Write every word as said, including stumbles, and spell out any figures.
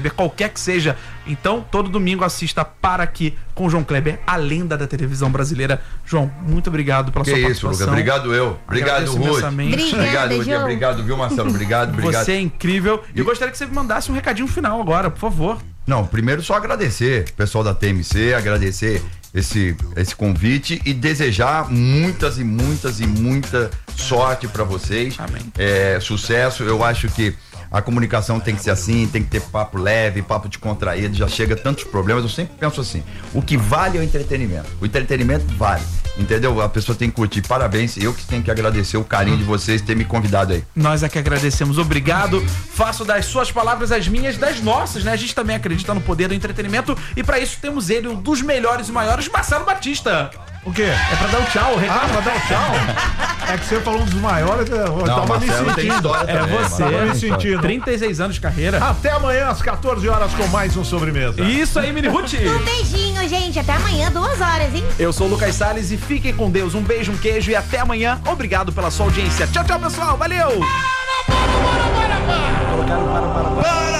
qualquer que seja. Então, todo domingo assista Para Aqui com o João Kleber, a lenda da televisão brasileira. João, muito obrigado pela que sua isso, participação. Lucas, obrigado eu. Obrigado, Ruth. Obrigado, Ruth. Obrigado, viu, Marcelo? Obrigado, obrigado. Você é incrível. E eu gostaria que você me mandasse um recadinho final agora, por favor. Não, primeiro só agradecer o pessoal da T M C, agradecer esse, esse convite e desejar muitas e muitas e muita sorte para vocês. Amém. É, sucesso. Eu acho que a comunicação tem que ser assim, tem que ter papo leve, papo descontraído, já chega tantos problemas. Eu sempre penso assim, o que vale é o entretenimento. O entretenimento vale, entendeu? A pessoa tem que curtir. Parabéns, eu que tenho que agradecer o carinho de vocês ter me convidado aí. Nós é que agradecemos, obrigado. Faço das suas palavras as minhas, das nossas, né? A gente também acredita no poder do entretenimento e pra isso temos ele, um dos melhores e maiores, Marcelo Batista. O quê? É pra dar o tchau, o recado. Ah, pra dar o tchau? É que você falou um dos maiores, eu Não, tava me Marcelo tem sentindo. história É também, você, Tava me Marcelo tem história. sentindo. trinta e seis anos de carreira. Até amanhã, às quatorze horas, com mais um Sobremesa. Isso aí, Mini Ruth. Um beijinho, gente. Até amanhã, duas horas, hein? Eu sou o Lucas Salles e fiquem com Deus. Um beijo, um queijo e até amanhã. Obrigado pela sua audiência. Tchau, tchau, pessoal. Valeu! Para, para, para, para, para. Colocaram para, para, para.